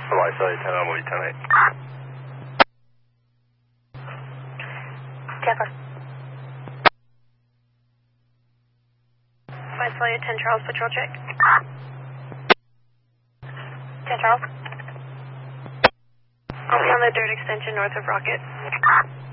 Hawaii Cellular 10 on Movie 10-8. Tampa. Hawaii Cellular 10 Charles, patrol check. 10 Charles. I'll be on the dirt extension north of Rocket.